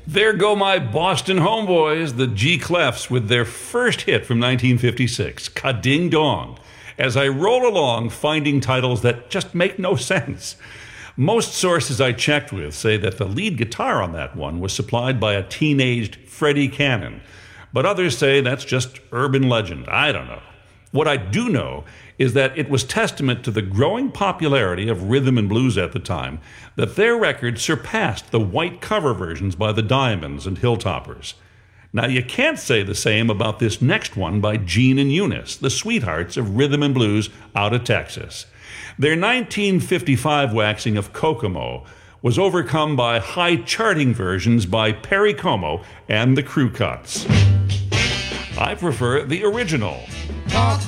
There go my Boston homeboys, the G Clefs, with their first hit from 1956, Ka-Ding Dong, as I roll along finding titles that just make no sense. Most sources I checked with say that the lead guitar on that one was supplied by a teenaged Freddie Cannon, but others say that's just urban legend. I don't know. What I do know is that it was testament to the growing popularity of rhythm and blues at the time that their record surpassed the white cover versions by the Diamonds and Hilltoppers. Now, you can't say the same about this next one by Gene and Eunice, the sweethearts of rhythm and blues out of Texas. Their 1955 waxing of Kokomo was overcome by high charting versions by Perry Como and the Crew Cuts. I prefer the original. Talk